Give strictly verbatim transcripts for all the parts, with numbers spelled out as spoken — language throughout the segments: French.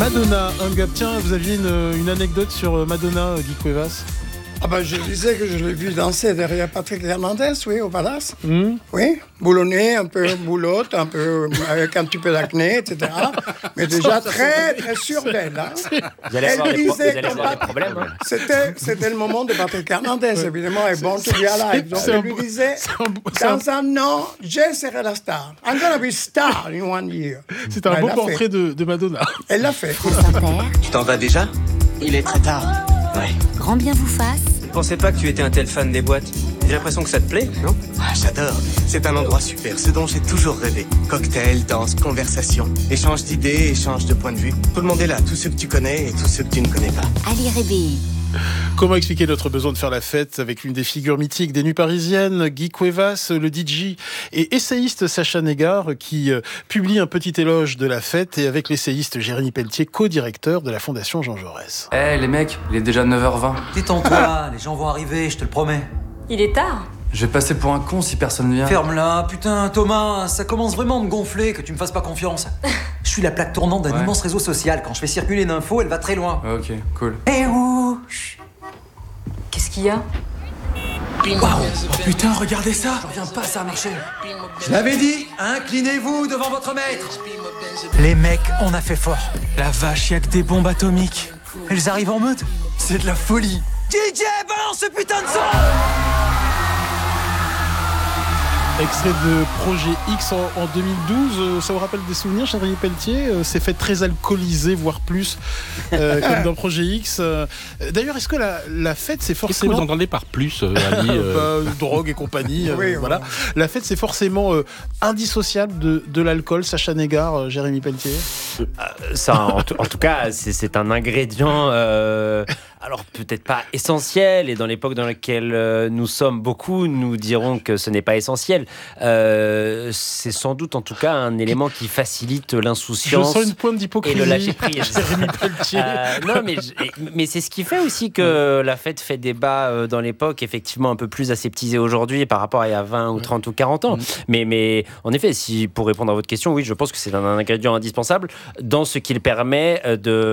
Madonna, un gars. Tiens, vous aviez une, une anecdote sur Madonna, Guy Cuevas? Ah ben, je disais que je l'ai vu danser derrière Patrick Hernandez, oui, au Palace. Mmh. Oui, boulonné, un peu boulotte, un peu avec un petit peu d'acné, et cetera. Mais déjà très, très sûre d'elle. Hein. Vous allez avoir, des, pro- vous allez avoir des problèmes. Hein. C'était, c'était le moment de Patrick Hernandez, évidemment, et Born to be Alive. Donc, elle lui disait, dans un an, je serai la star. I'm gonna be star in one year. C'est un Elle beau l'a portrait de, de Madonna. Elle l'a fait. Tu t'en vas déjà? Il est très tard. Ouais. Grand bien vous fasse. Je pensais pas que tu étais un tel fan des boîtes. J'ai l'impression que ça te plaît, non? Ah, j'adore. C'est un endroit super, ce dont j'ai toujours rêvé. Cocktail, danse, conversation, échange d'idées, échange de points de vue. Tout le monde est là, tous ceux que tu connais et tous ceux que tu ne connais pas. Ali Rébé. Comment expliquer notre besoin de faire la fête avec l'une des figures mythiques des nuits parisiennes, Guy Cuevas, le D J et essayiste Sacha Négard, qui euh, publie un petit éloge de la fête, et avec l'essayiste Jérémy Pelletier, co-directeur de la Fondation Jean Jaurès. Eh hey, les mecs, il est déjà neuf heures vingt. Détends-toi, les gens vont arriver, je te le promets. Il est tard. Je vais passer pour un con si personne vient. Ferme-la, putain, Thomas, ça commence vraiment à me gonfler que tu me fasses pas confiance. Je suis la plaque tournante d'un ouais. immense réseau social. Quand je fais circuler une info, elle va très loin. Ok, cool. Eh oh! Qu'est-ce qu'il y a? Waouh! Oh putain, regardez ça! Je reviens pas, ça a marché. Je l'avais dit, inclinez-vous devant votre maître. Les mecs, on a fait fort. La vache, y'a que des bombes atomiques. Elles arrivent en mode. C'est de la folie. D J, balance ce putain de son! Extrait de Projet X en, en deux mille douze, ça vous rappelle des souvenirs, Jérémy Pelletier? C'est fait très alcoolisé, voire plus, euh, comme dans Projet X. D'ailleurs, est-ce que la, la fête, c'est forcément... Qu'est-ce que vous entendez par plus, euh, Ali euh... bah, drogue et compagnie, euh, oui, voilà. oui. La fête, c'est forcément euh, indissociable de, de l'alcool. Sacha Négard, euh, Jérémy Pelletier. Euh, ça, en, t- en tout cas, c'est, c'est un ingrédient... Euh... Alors peut-être pas essentiel, et dans l'époque dans laquelle euh, nous sommes beaucoup, nous dirons que ce n'est pas essentiel. Euh, c'est sans doute en tout cas un élément qui facilite l'insouciance. Je sens une pointe d'hypocrisie. Et le lâcher prise. Jérémy Pelletier. Euh, non, mais, mais c'est ce qui fait aussi que la fête fait débat euh, dans l'époque, effectivement un peu plus aseptisé aujourd'hui par rapport à il y a vingt ou trente ou quarante ans. Mais, mais en effet, si, pour répondre à votre question, oui, je pense que c'est un ingrédient indispensable dans ce qu'il permet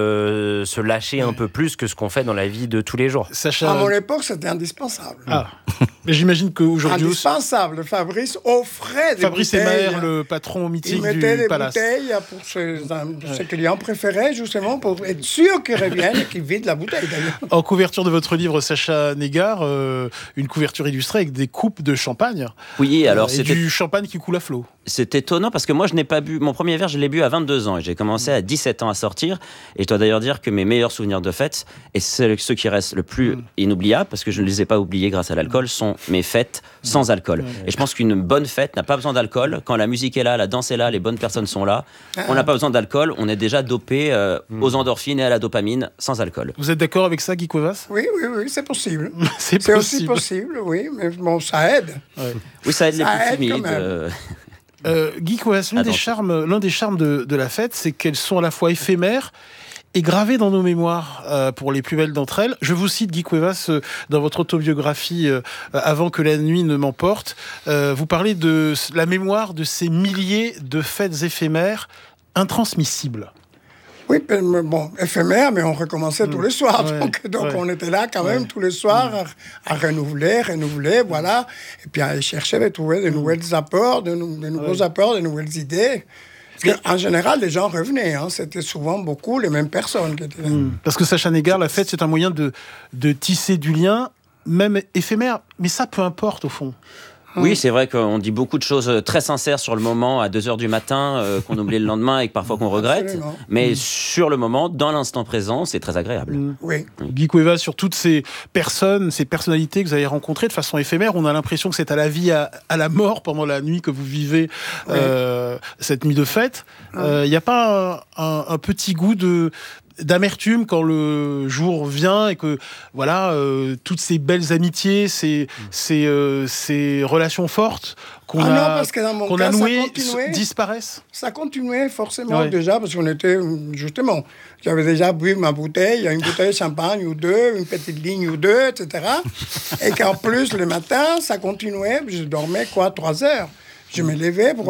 de se lâcher un peu plus que ce qu'on fait dans la vie de tous les jours. Sacha... À mon époque, c'était indispensable. Ah. Mais j'imagine qu'aujourd'hui... Indispensable. Fabrice offrait des Fabrice bouteilles. Fabrice et Maher, le patron mythique du Palace. Il mettait des bouteilles pour ses, ses clients préférés, justement, pour être sûr qu'ils reviennent et qu'ils vident la bouteille, d'ailleurs. En couverture de votre livre, Sacha Négard, euh, une couverture illustrée avec des coupes de champagne. Oui, alors euh, et c'était... du champagne qui coule à flot. C'est étonnant parce que moi, je n'ai pas bu... Mon premier verre, je l'ai bu à vingt-deux ans et j'ai commencé à dix-sept ans à sortir. Et je dois d'ailleurs dire que mes meilleurs souvenirs de fête, et ceux qui restent le plus mmh. inoubliables, parce que je ne les ai pas oubliés grâce à l'alcool, sont mes fêtes sans alcool. Et je pense qu'une bonne fête n'a pas besoin d'alcool. Quand la musique est là, la danse est là, les bonnes personnes sont là, on n'a pas besoin d'alcool. On est déjà dopé euh, mmh. aux endorphines et à la dopamine sans alcool. Vous êtes d'accord avec ça, Guy Cuevas? Oui, oui, oui, c'est possible. c'est, c'est possible. aussi possible, oui, mais bon, ça aide. Ouais. Oui, ça aide ça les plus aide timides. Euh... Euh, Guy Cuevas, l'un des charmes, l'un des charmes de, de la fête, c'est qu'elles sont à la fois éphémères et gravées dans nos mémoires, euh, pour les plus belles d'entre elles. Je vous cite, Guy Cuevas, euh, dans votre autobiographie euh, « Avant que la nuit ne m'emporte euh, », vous parlez de la mémoire de ces milliers de fêtes éphémères intransmissibles. Oui, bon, éphémère, mais on recommençait mmh. tous les soirs. Ouais, donc, donc ouais. on était là quand même ouais. tous les soirs à, à renouveler, renouveler, voilà. Et puis à aller chercher, à trouver de nouvelles apports, de, nou- de nouveaux ouais. apports, de nouvelles idées. Parce qu'en général, les gens revenaient. Hein. C'était souvent beaucoup les mêmes personnes qui étaient là. Mmh. Parce que Sacha Négard, la fête, c'est un moyen de, de tisser du lien, même éphémère. Mais ça, peu importe, au fond. Oui, c'est vrai qu'on dit beaucoup de choses très sincères sur le moment, à deux heures du matin, euh, qu'on oublie le lendemain et que parfois qu'on regrette. Absolument. Mais mmh. sur le moment, dans l'instant présent, c'est très agréable. Mmh. Oui. Guy Cuevas, sur toutes ces personnes, ces personnalités que vous avez rencontrées de façon éphémère, on a l'impression que c'est à la vie, à, à la mort pendant la nuit que vous vivez oui. euh, cette nuit de fête. Il n'y mmh. euh, a pas un, un, un petit goût de... d'amertume quand le jour vient et que voilà euh, toutes ces belles amitiés, ces, mmh. ces, euh, ces relations fortes qu'on ah a, non, parce que dans mon qu'on cas, a nouées ça disparaissent. Ça continuait forcément ouais. déjà parce qu'on était justement, j'avais déjà bu ma bouteille, une bouteille de champagne ou deux, une petite ligne ou deux, et cetera. Et qu'en plus le matin, ça continuait. Je dormais quoi, trois heures. Je me levais pour mmh.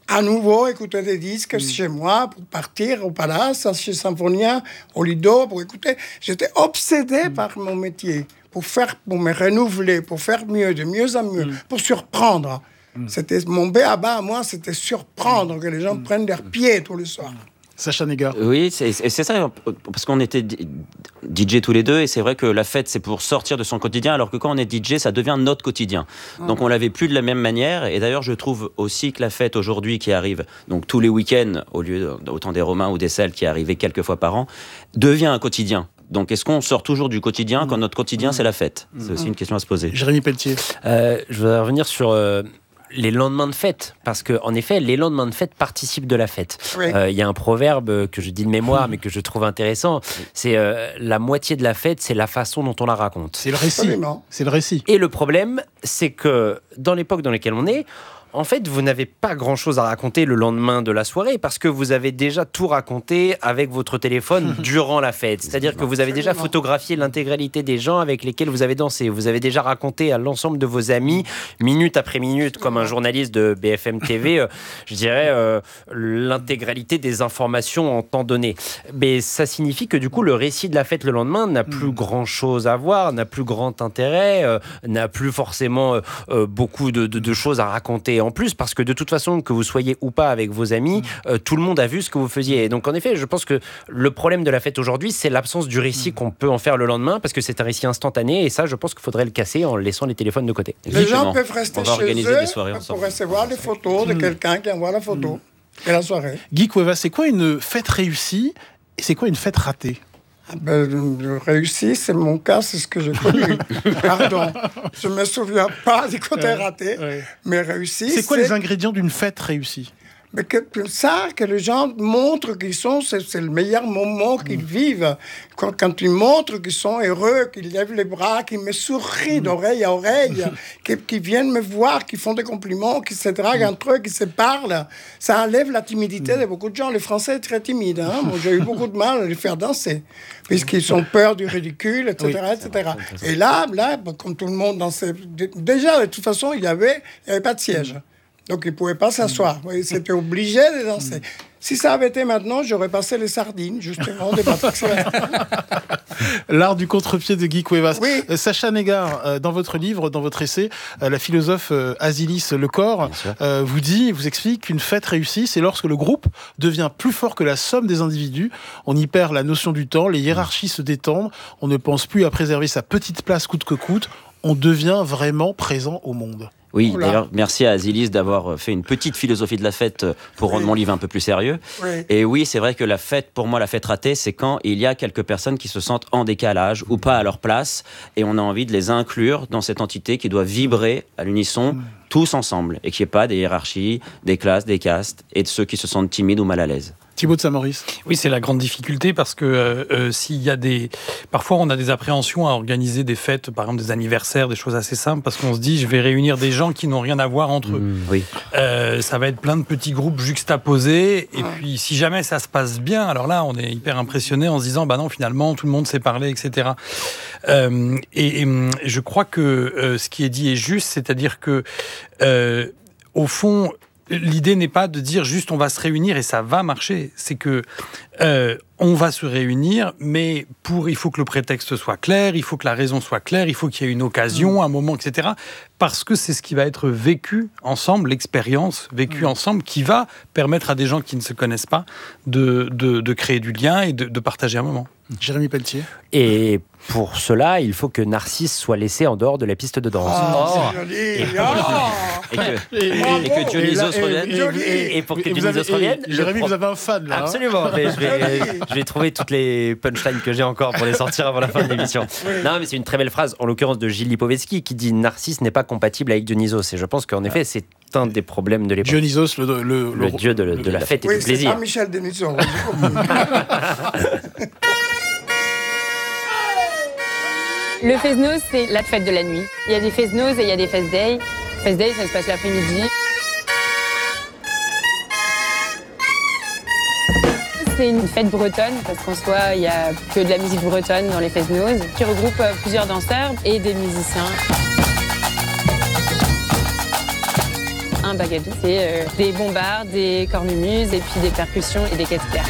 à nouveau écouter des disques mmh. chez moi pour partir au Palace, chez Symphonia, au Lido, pour écouter. J'étais obsédé mmh. par mon métier, pour, faire, pour me renouveler, pour faire mieux, de mieux en mieux, mmh. pour surprendre. Mmh. C'était mon b.a.-ba à moi, c'était surprendre, mmh. que les gens mmh. prennent leurs pieds tous les soirs. Sacha Néga. Oui, c'est, c'est ça, parce qu'on était D J tous les deux, et c'est vrai que la fête, c'est pour sortir de son quotidien, alors que quand on est D J, ça devient notre quotidien. Ah. Donc on l'avait plus de la même manière, et d'ailleurs je trouve aussi que la fête aujourd'hui qui arrive, donc tous les week-ends, au lieu autant des Romains ou des Celtes qui arrivaient quelques fois par an, devient un quotidien. Donc est-ce qu'on sort toujours du quotidien quand notre quotidien c'est la fête ? C'est aussi une question à se poser. Jérémy Pelletier. Euh, je voudrais revenir sur... Euh les lendemains de fête, parce que en effet, les lendemains de fête participent de la fête. Il oui. euh, y a un proverbe que je dis de mémoire, mais que je trouve intéressant. C'est euh, la moitié de la fête, c'est la façon dont on la raconte. C'est le récit. Absolument. C'est le récit. Et le problème, c'est que dans l'époque dans laquelle on est, en fait, vous n'avez pas grand-chose à raconter le lendemain de la soirée parce que vous avez déjà tout raconté avec votre téléphone durant la fête. C'est-à-dire que vous avez déjà photographié l'intégralité des gens avec lesquels vous avez dansé. Vous avez déjà raconté à l'ensemble de vos amis, minute après minute, comme un journaliste de B F M T V, euh, je dirais, euh, l'intégralité des informations en temps donné. Mais ça signifie que du coup, le récit de la fête le lendemain n'a plus grand-chose à voir, n'a plus grand intérêt, euh, n'a plus forcément euh, beaucoup de, de, de choses à raconter en plus, parce que de toute façon, que vous soyez ou pas avec vos amis, euh, tout le monde a vu ce que vous faisiez. Et donc, en effet, je pense que le problème de la fête aujourd'hui, c'est l'absence du récit qu'on peut en faire le lendemain, parce que c'est un récit instantané, et ça, je pense qu'il faudrait le casser en laissant les téléphones de côté. Les gens peuvent rester chez eux pour recevoir des photos de quelqu'un qui envoie la photo et la soirée. Guy Cuevas, c'est quoi une fête réussie et c'est quoi une fête ratée ? Ah ben, réussi, c'est mon cas, c'est ce que j'ai connu. Pardon, je ne me souviens pas du côté ouais, raté, ouais. mais réussi. C'est quoi c'est... les ingrédients d'une fête réussie ? Mais que, que ça, que les gens montrent qu'ils sont, c'est, c'est le meilleur moment qu'ils mmh. vivent. Quand, quand ils montrent qu'ils sont heureux, qu'ils lèvent les bras, qu'ils me sourient mmh. d'oreille à oreille, qu'ils, qu'ils viennent me voir, qu'ils font des compliments, qu'ils se draguent mmh. entre eux, qu'ils se parlent, ça enlève la timidité mmh. de beaucoup de gens. Les Français sont très timides. Hein? Moi, j'ai eu beaucoup de mal à les faire danser, puisqu'ils ont peur du ridicule, et cetera, oui, et cetera. Et là, là, comme tout le monde dansait, déjà, de toute façon, il n'y avait, il y avait pas de siège. Donc, ils ne pouvaient pas s'asseoir. Ils étaient obligés de danser. Si ça avait été maintenant, j'aurais passé les sardines, justement, des Patrick L'art du contre-pied de Guy Cuevas. Oui. Euh, Sacha Néga, euh, dans votre livre, dans votre essai, euh, la philosophe euh, Asilis Lecor euh, vous dit, vous explique qu'une fête réussie, c'est lorsque le groupe devient plus fort que la somme des individus. On y perd la notion du temps, les hiérarchies se détendent, on ne pense plus à préserver sa petite place coûte que coûte, on devient vraiment présent au monde. Oui, Oula. D'ailleurs, merci à Asilis d'avoir fait une petite philosophie de la fête pour oui. rendre mon livre un peu plus sérieux. Oui. Et oui, c'est vrai que la fête, pour moi, la fête ratée, c'est quand il y a quelques personnes qui se sentent en décalage ou pas à leur place, et on a envie de les inclure dans cette entité qui doit vibrer à l'unisson, mmh. tous ensemble, et qu'il n'y ait pas des hiérarchies, des classes, des castes, et de ceux qui se sentent timides ou mal à l'aise. Thibaut de Saint-Maurice. Oui, c'est la grande difficulté parce que euh, euh, s'il y a des... Parfois, on a des appréhensions à organiser des fêtes, par exemple des anniversaires, des choses assez simples, parce qu'on se dit, je vais réunir des gens qui n'ont rien à voir entre eux. Mmh, oui. Euh, ça va être plein de petits groupes juxtaposés, et puis si jamais ça se passe bien, alors là, on est hyper impressionné en se disant, bah non, finalement, tout le monde s'est parlé, et cetera. Euh, et, et je crois que euh, ce qui est dit est juste, c'est-à-dire que, euh, au fond... L'idée n'est pas de dire juste on va se réunir et ça va marcher. C'est que euh, on va se réunir, mais pour il faut que le prétexte soit clair, il faut que la raison soit claire, il faut qu'il y ait une occasion, un moment, et cetera. Parce que c'est ce qui va être vécu ensemble, l'expérience vécue ensemble, qui va permettre à des gens qui ne se connaissent pas de, de, de créer du lien et de, de partager un moment. Jérémy Pelletier. Et pour cela, il faut que Narcisse soit laissé en dehors de la piste de danse. Oh, oh. Et, et que, et, et que Dionysos revienne. Et, et pour que Dionysos revienne. Jérémy, vous avez un fan là. Absolument. Mais je, vais, je vais trouver toutes les punchlines que j'ai encore pour les sortir avant la fin de l'émission. Oui. Non, mais c'est une très belle phrase, en l'occurrence de Gilles Lipovetsky, qui dit Narcisse n'est pas compatible avec Dionysos. Et je pense qu'en effet, c'est un des problèmes de l'époque. Dionysos, le, le, le, le dieu de, de la fête oui, et du plaisir. Oui, c'est Michel Denisot. Le Fest-Noz, c'est la fête de la nuit. Il y a des Fest-Noz et il y a des Fest-Day. Fest-Day, ça se passe l'après-midi. C'est une fête bretonne, parce qu'en soi, il n'y a que de la musique bretonne dans les Fest-Noz, qui regroupe plusieurs danseurs et des musiciens. Un un bagadou. C'est euh, des bombards, des cornemuses et puis des percussions et des caisses claires.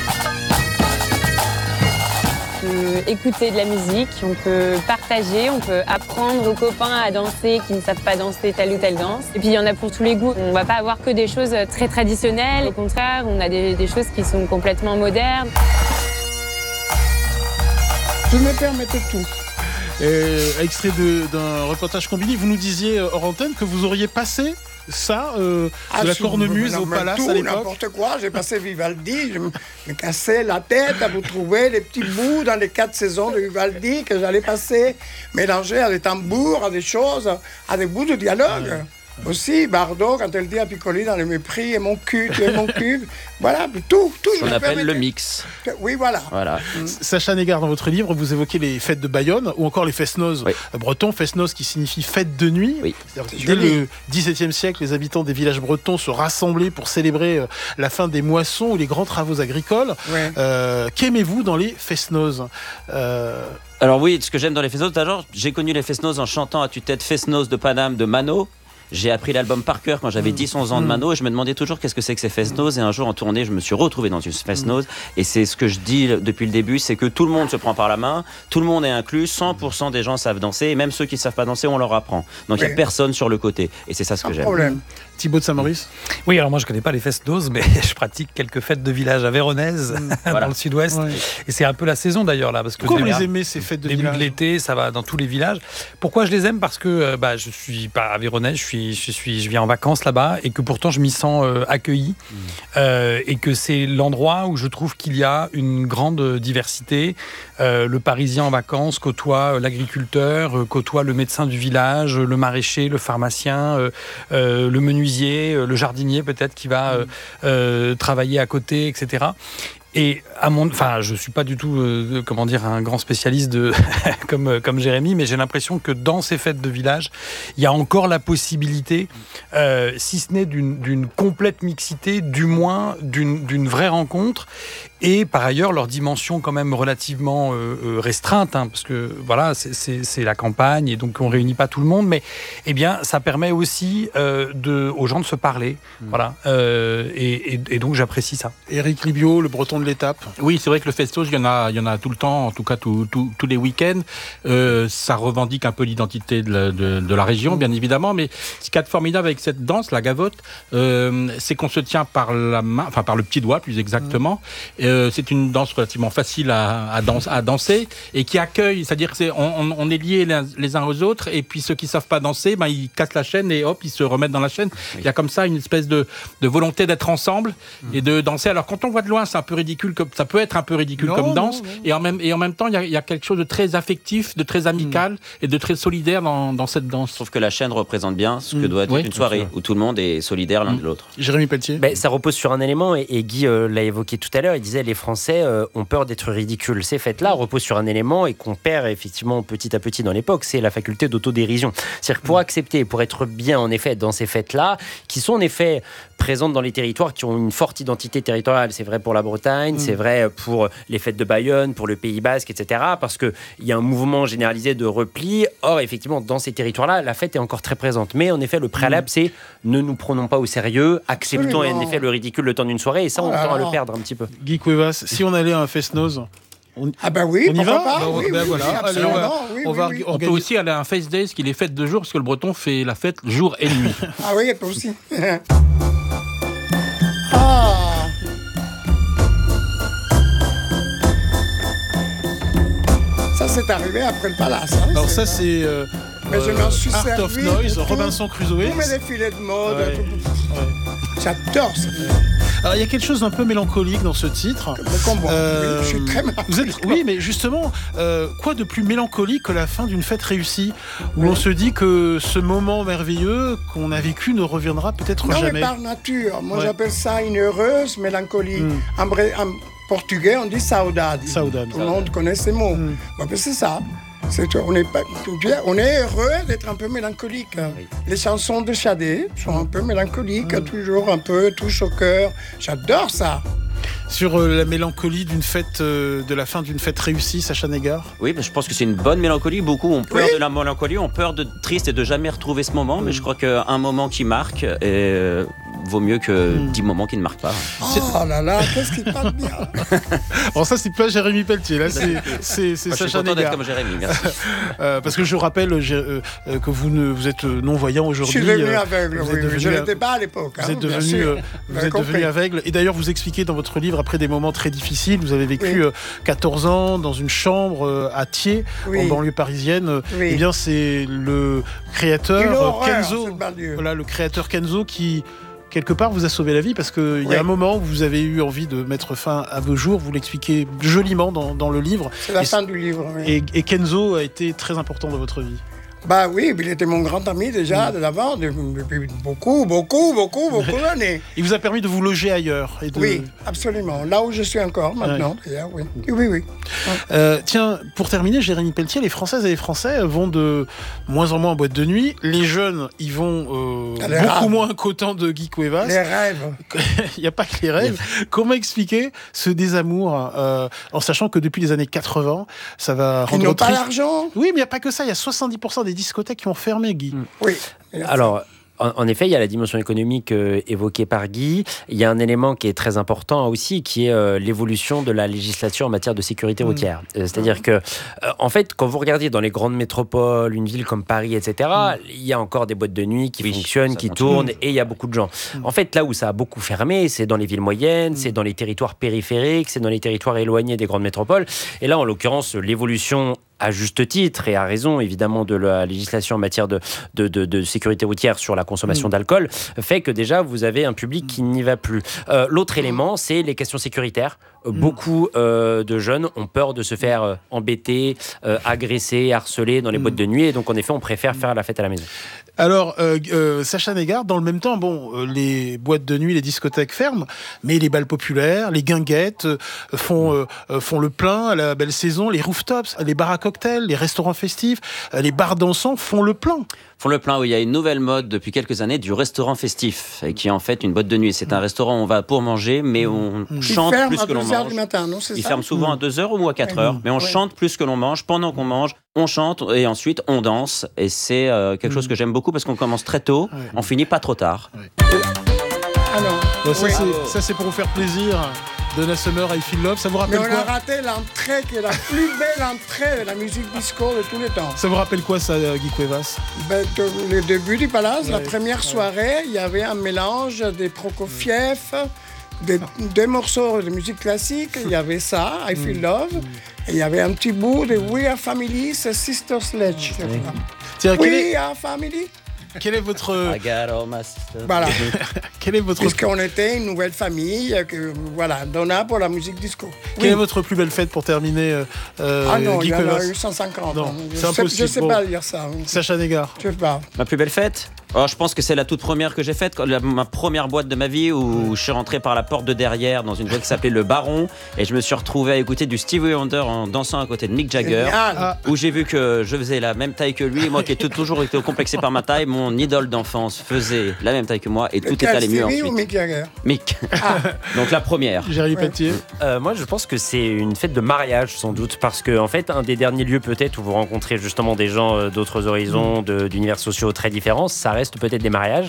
On peut écouter de la musique, on peut partager, on peut apprendre aux copains à danser qui ne savent pas danser telle ou telle danse. Et puis il y en a pour tous les goûts. On ne va pas avoir que des choses très traditionnelles. Au contraire, on a des, des choses qui sont complètement modernes. Vous me permettez tout. Et, extrait de, d'un reportage combiné, vous nous disiez hors antenne que vous auriez passé ça, euh, ah, de la cornemuse au palace tout, à l'époque. N'importe quoi, j'ai passé Vivaldi, je me, me cassais la tête à vous trouver les petits bouts dans les quatre saisons de Vivaldi que j'allais passer, mélanger à des tambours, à des choses, à des bouts de dialogue. Ouais. Aussi, Bardot, quand elle dit à Piccoli dans le mépris, et mon cul, tu es mon cul, voilà, tout, tout. On appelle le mix. Oui, voilà. voilà. Mmh. Sacha Négard, dans votre livre, vous évoquez les fêtes de Bayonne ou encore les fest-noz oui. bretons, fest-noz qui signifie fête de nuit. Oui. Dès le dix-septième siècle, les habitants des villages bretons se rassemblaient pour célébrer euh, la fin des moissons ou les grands travaux agricoles. Oui. Euh, qu'aimez-vous dans les fest-noz euh... Alors oui, ce que j'aime dans les fest-noz, d'abord, j'ai connu les fest-noz en chantant à tue-tête Fest-noz de Paname de Mano. J'ai appris l'album par cœur quand j'avais dix onze ans de Mano et je me demandais toujours qu'est-ce que c'est que ces fest-noz. Et un jour en tournée, je me suis retrouvé dans une fest-noz. Et c'est ce que je dis depuis le début, c'est que tout le monde se prend par la main, tout le monde est inclus, cent pour cent des gens savent danser et même ceux qui ne savent pas danser, on leur apprend. Donc il oui. n'y a personne sur le côté. Et c'est ça ce que j'aime. Problème. Thibaut de Saint-Maurice. Oui, alors moi je ne connais pas les fest-noz, mais je pratique quelques fêtes de village à Véronèse, voilà. dans le sud-ouest. Ouais. Et c'est un peu la saison d'ailleurs là. Parce que pourquoi vous les aimez ces fêtes de début village? Début de l'été, ça va dans tous les villages. Pourquoi je les aime? Parce que bah, je suis pas à Véronèse, je, suis, je, suis, je viens en vacances là-bas et que pourtant je m'y sens euh, accueilli. Mmh. Euh, et que c'est l'endroit où je trouve qu'il y a une grande diversité. Euh, le Parisien en vacances côtoie l'agriculteur, euh, côtoie le médecin du village, le maraîcher, le pharmacien, euh, euh, le menuisier, le jardinier peut-être qui va euh, euh, travailler à côté, et cetera. Et à mon, enfin, je suis pas du tout, euh, comment dire, un grand spécialiste de comme comme Jérémy, mais j'ai l'impression que dans ces fêtes de village, il y a encore la possibilité, euh, si ce n'est d'une d'une complète mixité, du moins d'une d'une vraie rencontre. Et par ailleurs, leur dimension quand même relativement euh, restreinte, hein, parce que voilà, c'est, c'est, c'est la campagne et donc on réunit pas tout le monde, mais eh bien, ça permet aussi euh, de, aux gens de se parler, mmh. voilà. Euh, et, et, et donc j'apprécie ça. Éric Libiot, le Breton de l'étape. Oui, c'est vrai que le festoz, il y en a, il y en a tout le temps, en tout cas tout, tout, tous les week-ends. Euh, ça revendique un peu l'identité de la, de, de la région, mmh. bien évidemment, mais ce qui est formidable avec cette danse, la gavotte, euh, c'est qu'on se tient par la main, enfin par le petit doigt plus exactement. Mmh. Euh, c'est une danse relativement facile à, à, danse, à danser et qui accueille, c'est-à-dire que c'est, on, on est liés les, les uns aux autres et puis ceux qui savent pas danser, ben, ils cassent la chaîne et hop, ils se remettent dans la chaîne. Oui. Il y a comme ça une espèce de, de volonté d'être ensemble mmh. et de danser. Alors quand on voit de loin, c'est un peu ridicule, comme, ça peut être un peu ridicule non, comme danse non, non. Et, en même, et en même temps, il y a, il y a quelque chose de très affectif, de très amical mmh. et de très solidaire dans, dans cette danse. Je trouve que la chaîne représente bien ce que mmh. doit être oui, une soirée où tout le monde est solidaire l'un mmh. de l'autre. Jérémy Pelletier. Ben, ça repose sur un élément et, et Guy euh, l'a évoqué tout à l'heure, il disait les Français euh, ont peur d'être ridicules. Ces fêtes-là reposent sur un élément et qu'on perd effectivement petit à petit dans l'époque, c'est la faculté d'autodérision. C'est-à-dire que pour accepter, pour être bien en effet dans ces fêtes-là, qui sont en effet présentes dans les territoires, qui ont une forte identité territoriale, c'est vrai pour la Bretagne, mmh. c'est vrai pour les fêtes de Bayonne, pour le Pays Basque, et cetera, parce qu'il y a un mouvement généralisé de repli. Or, effectivement, dans ces territoires-là, la fête est encore très présente. Mais en effet, le préalable, mmh. c'est ne nous prenons pas au sérieux, acceptons oui, en effet le ridicule le temps d'une soirée, et ça, on ah, tend à le perdre un petit peu. Guy Cuevas, si on allait à un fest-noz, on... Ah ben oui, on y va pas, ben, oui, ben oui, voilà. oui, Allez, on, va, oui, on, va, oui, on peut aussi aller à un Fest Days qui est fête de jour, parce que le Breton fait la fête jour et nuit. Ah oui, toi aussi. Ah. Ça, c'est arrivé après le palace. Hein, Alors ça, c'est... Euh... Mais je m'en suis Art servi of Noise, Robinson Crusoe. Tous mes défilés de mode. Ouais. Tout... Ouais. J'adore ça. Alors il y a quelque chose d'un peu mélancolique dans ce titre. Euh, oui, je suis très vous êtes, oui, mais justement, euh, quoi de plus mélancolique que la fin d'une fête réussie, où oui. on se dit que ce moment merveilleux qu'on a vécu ne reviendra peut-être non, jamais. Non, mais par nature. Moi, ouais. j'appelle ça une heureuse mélancolie. Mm. En, en portugais, on dit saudade. Saudade. Tout le monde connaît ces mots. Mm. Bon, ben, c'est ça. C'est, on, est pas, on est heureux d'être un peu mélancolique. Oui. Les chansons de Shadé sont un peu mélancoliques, mmh. toujours un peu touche au cœur. J'adore ça. Sur euh, la mélancolie d'une fête, euh, de la fin d'une fête réussie, Sacha Négar. Oui, mais je pense que c'est une bonne mélancolie. Beaucoup ont peur Oui. de la mélancolie, ont peur de triste et de jamais retrouver ce moment. Mais je crois qu'un moment qui marque euh, vaut mieux que dix moments qui ne marquent pas. Oh là là, qu'est-ce qui parle bien. Alors ça, c'est pas Jérémy Pelletier, là, c'est, c'est, c'est Moi, je suis Sacha content d'être Négar. comme Jérémy, merci. Euh, parce que je rappelle j'ai, euh, euh, que vous, ne, vous êtes non-voyant Je aujourd'hui. suis devenu euh, aveugle, vous oui, êtes oui. devenu Je ne av- l'étais pas à l'époque. Vous hein, êtes bien devenu, sûr. euh, Vous vous avez êtes devenu compris. aveugle. Et d'ailleurs, vous expliquez dans votre livre, après des moments très difficiles, vous avez vécu Oui. euh, quatorze ans dans une chambre euh, à Thiers, Oui. en banlieue parisienne. Oui. Eh bien, c'est le Une créateur horreur, Kenzo, cette banlieue. voilà, le créateur Kenzo qui quelque part vous a sauvé la vie, parce qu'il y Oui. a un moment où vous avez eu envie de mettre fin à vos jours. Vous l'expliquez joliment dans, dans le livre. C'est la Et- fin du livre. Oui. Et, et Kenzo a été très important dans votre vie. Bah oui, il était mon grand ami déjà de l'avant, depuis beaucoup, beaucoup, beaucoup, beaucoup d'années. Il vous a permis de vous loger ailleurs. Et de... Oui, absolument. Là où je suis encore maintenant, d'ailleurs, oui. Oui, oui. Euh, tiens, pour terminer, Jérémy Pelletier, les Françaises et les Français vont de moins en moins en boîte de nuit. Les jeunes, ils vont euh, Les beaucoup rêves. moins qu'au temps de Guy Cuevas. Les rêves. Il n'y a pas que les rêves. Comment expliquer ce désamour, euh, en sachant que depuis les années quatre-vingts, ça va Ils rendre n'ont pas triste. l'argent. Oui, mais il n'y a pas que ça. Il y a soixante-dix pour cent des discothèques qui ont fermé, Guy. Oui. Alors, en, en effet, il y a la dimension économique euh, évoquée par Guy. Il y a un élément qui est très important aussi, qui est euh, l'évolution de la législation en matière de sécurité routière. Euh, c'est-à-dire que, euh, en fait, quand vous regardez dans les grandes métropoles, une ville comme Paris, et cetera, il y a encore des boîtes de nuit qui Oui, fonctionnent, ça qui continue. tournent, et il y a beaucoup de gens. En fait, là où ça a beaucoup fermé, c'est dans les villes moyennes, c'est dans les territoires périphériques, c'est dans les territoires éloignés des grandes métropoles. Et là, en l'occurrence, l'évolution à juste titre et à raison évidemment de la législation en matière de, de, de, de sécurité routière sur la consommation Mm. d'alcool fait que déjà vous avez un public qui n'y va plus. Euh, l'autre élément, c'est les questions sécuritaires. Euh, Mm. Beaucoup euh, de jeunes ont peur de se faire euh, embêter, euh, agresser, harceler dans les Mm. boîtes de nuit, et donc en effet on préfère faire la fête à la maison. Alors, euh, euh, Sacha Négar, dans le même temps, bon, euh, les boîtes de nuit, les discothèques ferment, mais les balles populaires, les guinguettes euh, font, euh, euh, font le plein à la belle saison, les rooftops, les bars à cocktails, les restaurants festifs, euh, les bars dansants font le plein. Font le plein, où il y a une nouvelle mode depuis quelques années du restaurant festif, et qui est en fait une boîte de nuit. C'est un restaurant où on va pour manger, mais on Ils chante ferment plus à que l'on deux heures mange. du matin, non, c'est Ils ça ferment souvent à deux heures ou à quatre heures, mais on Ouais. chante plus que l'on mange. Pendant qu'on mange, on chante et ensuite on danse. Et c'est euh, quelque chose que j'aime beaucoup parce qu'on commence très tôt, Ouais. on finit pas trop tard. Ah non. Bon, ça, Oui. c'est, ça, c'est pour vous faire plaisir. Donna Summer, I Feel Love, ça vous Mais rappelle on a quoi raté l'entrée qui est la plus belle entrée de la musique disco de tous les temps. Ça vous rappelle quoi, ça, Guy Cuevas? Ben, de- le début du Palace, la Ouais, première ouais. soirée, il y avait un mélange des Prokofiev, des, des morceaux de musique classique. Il y avait ça, I Feel Love. Et il y avait un petit bout de We Are Family, c'est Sister Sledge. je crois. Tiens, quel We est, Are Family. quel est votre... I got all my stuff. Voilà. Quel est votre... Puisqu'on était une nouvelle famille, que, voilà, Donna pour la musique disco. Quelle est votre plus belle fête pour terminer, euh, euh, Ah non, Guy il y en Cuevas? a eu cent cinquante. Non, hein. c'est je sais, impossible. je sais Bon. pas dire ça. Sacha Négar. Je sais pas. Ma plus belle fête? Oh, je pense que c'est la toute première que j'ai faite, quand- la- ma première boîte de ma vie, où je suis rentré par la porte de derrière dans une boîte qui s'appelait Le Baron, et je me suis retrouvé à écouter du Stevie Wonder en dansant à côté de Mick Jagger, Génial. Ah. où j'ai vu que je faisais la même taille que lui, et moi qui ai tout- toujours été complexé par ma taille, mon idole d'enfance faisait la même taille que moi, et tout est Lequel, allé mieux Stevie ensuite. ou Mick Jagger? Mick. Donc la première. Jérémy Ouais. Pelletier. Euh, moi, je pense que c'est une fête de mariage, sans doute, parce que, en fait, un des derniers lieux, peut-être, où vous rencontrez justement des gens euh, d'autres horizons, de- d'univers sociaux très différents, ça reste peut-être des mariages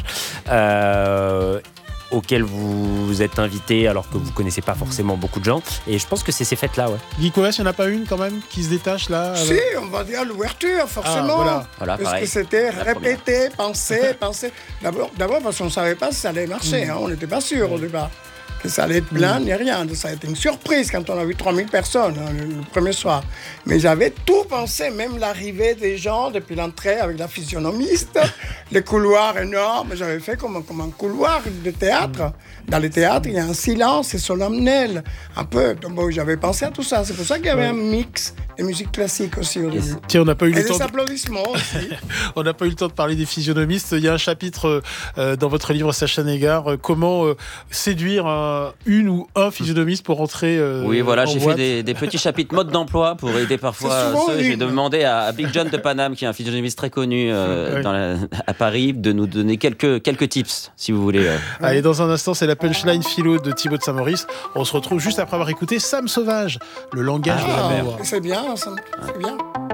euh, auxquels vous êtes invités alors que vous connaissez pas forcément beaucoup de gens. Et je pense que c'est ces fêtes-là, ouais. Guy Cuevas, il n'y en a pas une quand même qui se détache là? Si, on va dire l'ouverture, forcément. Ah, voilà. Voilà, Parce pareil. que c'était La répété, pensé, pensé. D'abord, d'abord parce qu'on ne savait pas si ça allait marcher. hein. On n'était pas sûr au départ que ça allait être plein ni rien. Ça a été une surprise quand on a vu trois mille personnes hein, le, le premier soir. Mais j'avais tout pensé, même l'arrivée des gens depuis l'entrée avec la physionomiste, les couloirs énormes. J'avais fait comme, un- comme un couloir de théâtre. Dans les théâtres, il y a un silence, c'est solennel. Un peu. Donc, bon, j'avais pensé à tout ça. C'est pour ça qu'il y avait un mix de musique classique aussi au début. Tiens, on n'a pas eu Et le des temps. De... applaudissements aussi. On n'a pas eu le temps de parler des physionomistes. Il y a un chapitre euh, dans votre livre, Sacha Négar, euh, comment euh, séduire un- une ou un physionomiste pour rentrer. Euh, Oui, voilà, en j'ai fait boîte. des, des petits chapitres mode d'emploi pour aider parfois C'est souvent ceux. une. J'ai demandé à, à Big John de Paname, qui est un physionomiste très connu euh, Ouais. dans la- à à Paris, de nous donner quelques, quelques tips, si vous voulez. Euh. Allez, dans un instant, c'est la punchline philo de Thibaut de Saint-Maurice. On se retrouve juste après avoir écouté Sam Sauvage, le langage ah, de l'amour. C'est bien, c'est bien.